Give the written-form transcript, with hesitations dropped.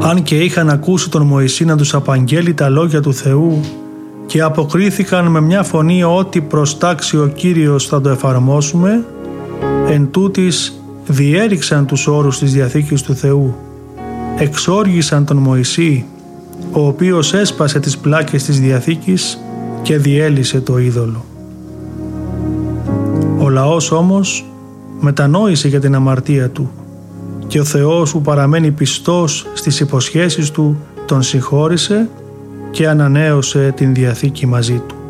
Αν και είχαν ακούσει τον Μωυσή να τους απαγγέλει τα λόγια του Θεού και αποκρίθηκαν με μια φωνή ότι προστάξει ο Κύριος θα το εφαρμόσουμε, εν τούτης διέριξαν τους όρους της Διαθήκης του Θεού, εξόργησαν τον Μωυσή, ο οποίος έσπασε τις πλάκες της Διαθήκης και διέλυσε το είδωλο. Ο λαός όμως μετανόησε για την αμαρτία του και ο Θεός που παραμένει πιστός στις υποσχέσεις του τον συγχώρησε και ανανέωσε την Διαθήκη μαζί του.